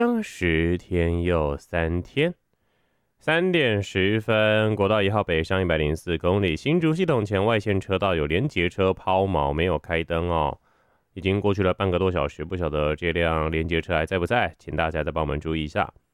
10天又3天3点10分，国道1号北上104公里，新竹系统前外线车道有连结车抛锚，没有开灯哦。已经过去了半个多小时，不晓得这辆连结车还在不在，请大家再帮我们注意一下。